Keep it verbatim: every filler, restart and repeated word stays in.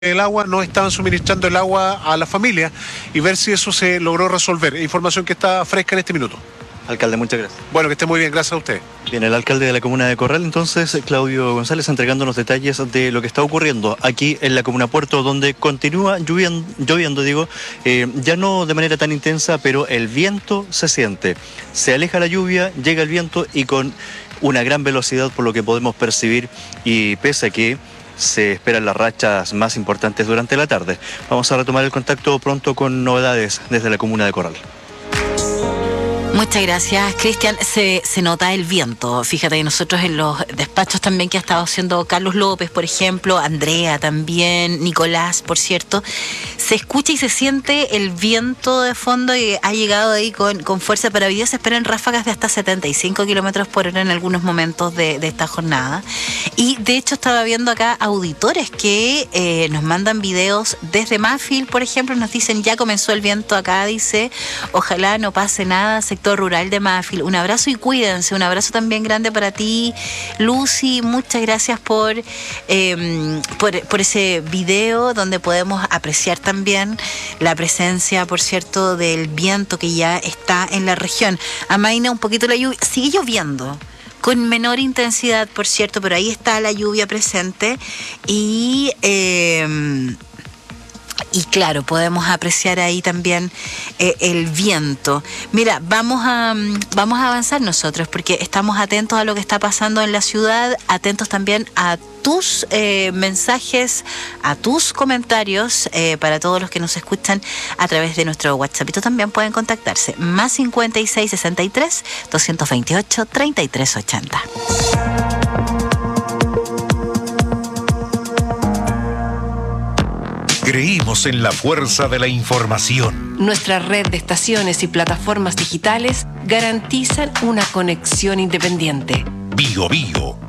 el agua, no estaban suministrando el agua a la familia y ver si eso se logró resolver. Información que está fresca en este minuto. Alcalde, muchas gracias. Bueno, que esté muy bien, gracias a usted. Bien, el alcalde de la comuna de Corral, entonces, Claudio González, entregándonos detalles de lo que está ocurriendo aquí en la comuna Puerto, donde continúa lloviendo, lloviendo digo, eh, ya no de manera tan intensa, pero el viento se siente. Se aleja la lluvia, llega el viento y con una gran velocidad por lo que podemos percibir, y pese a que se esperan las rachas más importantes durante la tarde. Vamos a retomar el contacto pronto con novedades desde la comuna de Corral. Muchas gracias, Cristian. Se, se nota el viento. Fíjate que nosotros en los despachos también que ha estado haciendo Carlos López, por ejemplo, Andrea también, Nicolás, por cierto, se escucha y se siente el viento de fondo y ha llegado ahí con, con fuerza, pero hoy día se esperan ráfagas de hasta setenta y cinco kilómetros por hora en algunos momentos de, de esta jornada. Y de hecho estaba viendo acá auditores que eh, nos mandan videos desde Mafil, por ejemplo, nos dicen ya comenzó el viento acá, dice, ojalá no pase nada, sector rural de Mafil. Un abrazo y cuídense. Un abrazo también grande para ti, Lucy. Muchas gracias por, eh, por, por ese video donde podemos apreciar también la presencia, por cierto, del viento que ya está en la región. Amaina un poquito la lluvia. Sigue lloviendo con menor intensidad, por cierto, pero ahí está la lluvia presente y... Eh, Y claro, podemos apreciar ahí también eh, el viento. Mira, vamos a, vamos a avanzar nosotros porque estamos atentos a lo que está pasando en la ciudad, atentos también a tus eh, mensajes, a tus comentarios, eh, para todos los que nos escuchan a través de nuestro WhatsApp. Y tú también pueden contactarse, más cincuenta y seis, sesenta y tres, doscientos veintiocho, treinta y tres ochenta. Creímos en la fuerza de la información. Nuestra red de estaciones y plataformas digitales garantizan una conexión independiente. Bio Bio,